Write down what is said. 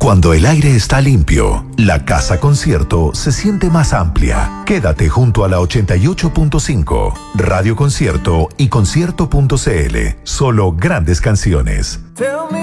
Cuando el aire está limpio, la casa concierto se siente más amplia. Quédate junto a la 88.5, Radio Concierto y concierto.cl. Solo grandes canciones.